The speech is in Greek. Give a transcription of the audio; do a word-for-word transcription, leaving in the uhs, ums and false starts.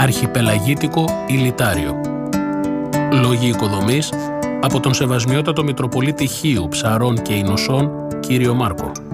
αρχιπελαγίτικο ηλιτάριο. Λόγοι οικοδομής από τον Σεβασμιότατο Μητροπολίτη Χίου, Ψαρών και Ινωσών, κύριο Μάρκο.